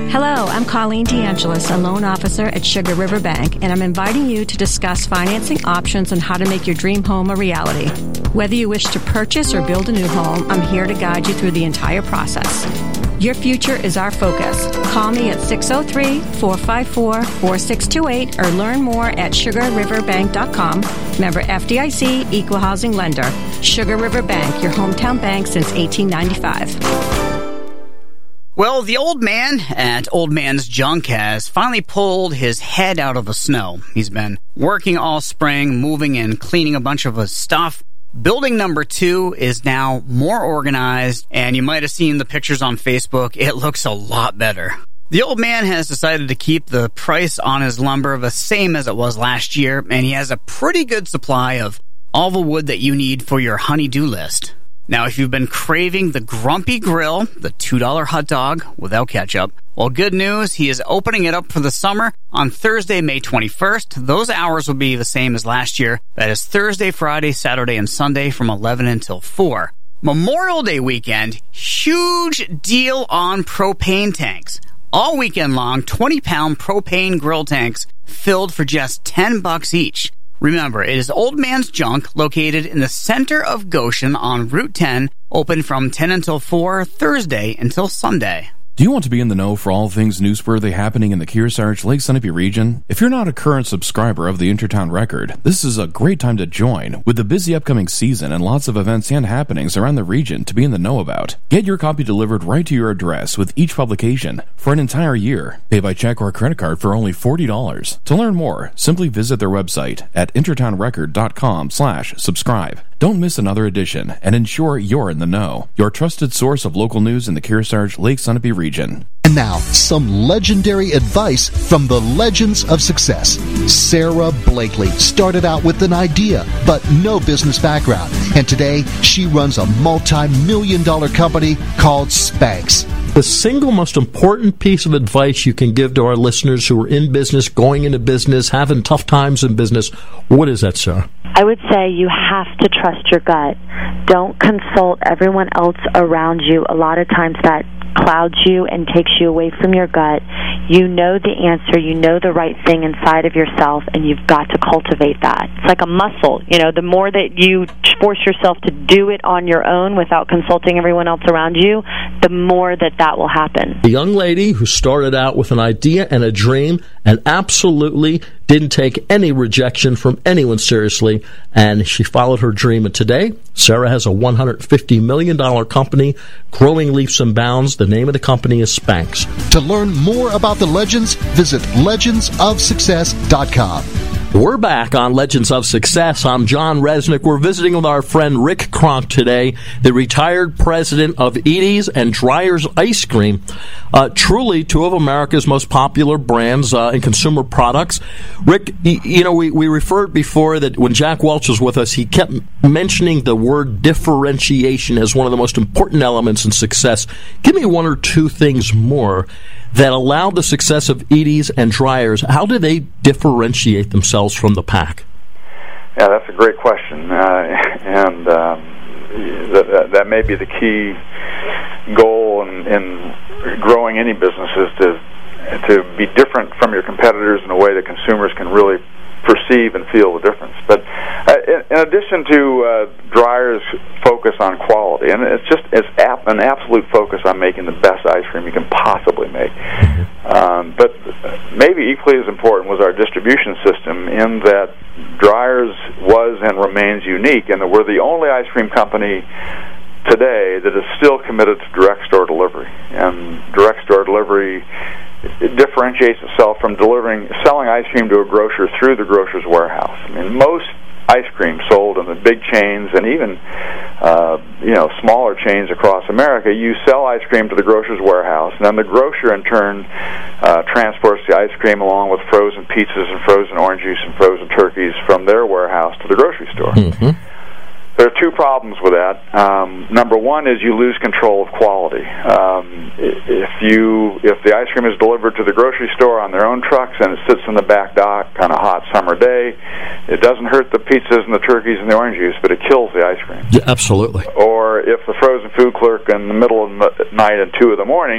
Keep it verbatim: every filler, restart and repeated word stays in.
Hello, I'm Colleen DeAngelis, a loan officer at Sugar River Bank, and I'm inviting you to discuss financing options and how to make your dream home a reality. Whether you wish to purchase or build a new home, I'm here to guide you through the entire process. Your future is our focus. Call me at six oh three, four five four, four six two eight or learn more at sugar river bank dot com. Member F D I C, Equal Housing Lender. Sugar River Bank, your hometown bank since eighteen ninety-five. Well, the old man at Old Man's Junk has finally pulled his head out of the snow. He's been working all spring, moving and cleaning a bunch of his stuff. Building number two is now more organized, and you might have seen the pictures on Facebook. It looks a lot better. The old man has decided to keep the price on his lumber the same as it was last year, and he has a pretty good supply of all the wood that you need for your honey-do list. Now, if you've been craving the Grumpy Grill, the two dollar hot dog without ketchup, well, good news, he is opening it up for the summer on Thursday, May twenty-first. Those hours will be the same as last year. That is Thursday, Friday, Saturday, and Sunday from eleven until four. Memorial Day weekend, huge deal on propane tanks. All weekend long, twenty pound propane grill tanks filled for just ten bucks each. Remember, it is Old Man's Junk, located in the center of Goshen on Route ten, open from ten until four, Thursday until Sunday. Do you want to be in the know for all things newsworthy happening in the Kearsarge, Lake Sunapee region? If you're not a current subscriber of the Intertown Record, this is a great time to join, with the busy upcoming season and lots of events and happenings around the region to be in the know about. Get your copy delivered right to your address with each publication for an entire year. Pay by check or credit card for only forty dollars. To learn more, simply visit their website at intertown record dot com slash subscribe. Don't miss another edition and ensure you're in the know. Your trusted source of local news in the Kearsarge, Lake Sunapee region. And now, some legendary advice from the Legends of Success. Sarah Blakely started out with an idea, but no business background. And today, she runs a multi-million dollar company called Spanx. The single most important piece of advice you can give to our listeners who are in business, going into business, having tough times in business, what is that, Sarah? I would say you have to trust your gut. Don't consult everyone else around you. A lot of times that clouds you and takes you away from your gut. You know the answer. You know the right thing inside of yourself, and you've got to cultivate that. It's like a muscle. You know, the more that you force yourself to do it on your own without consulting everyone else around you, the more that that will happen. The young lady who started out with an idea and a dream and absolutely didn't take any rejection from anyone seriously, and she followed her dream. And today, Sarah has a one hundred fifty million dollars company growing leaps and bounds. The name of the company is Spanx. To learn more about the Legends, visit legends of success dot com. We're back on Legends of Success. I'm John Resnick. We're visiting with our friend Rick Kronk today, the retired president of Edy's and Dreyer's Ice Cream. Uh, truly two of America's most popular brands uh, in consumer products. Rick, you know, we, we referred before that when Jack Welch was with us, he kept mentioning the word differentiation as one of the most important elements in success. Give me one or two things more that allowed the success of Edy's and Dreyer's. How do they differentiate themselves from the pack? Yeah, that's a great question, uh, and um, that, that may be the key goal in, in growing any business, is to to be different from your competitors in a way that consumers can really perceive and feel the difference. But uh, in, in addition to uh, Dreyer's focus on quality, and it's just it's ap- an absolute focus on making the best ice cream you can possibly make. Um, but maybe equally as important was our distribution system, in that Dreyer's was and remains unique, and that we're the only ice cream company today that is still committed to direct store delivery. And direct store delivery, it differentiates itself from delivering, selling ice cream to a grocer through the grocer's warehouse. I mean, most ice cream sold in the big chains and even, uh, you know, smaller chains across America, you sell ice cream to the grocer's warehouse, and then the grocer in turn uh, transports the ice cream along with frozen pizzas and frozen orange juice and frozen turkeys from their warehouse to the grocery store. Mm-hmm. There are two problems with that. Um, number one is you lose control of quality. Um, if you if the ice cream is delivered to the grocery store on their own trucks and it sits in the back dock on a hot summer day, it doesn't hurt the pizzas and the turkeys and the orange juice, but it kills the ice cream. Yeah, absolutely. Or if the frozen food clerk in the middle of the night at two in the morning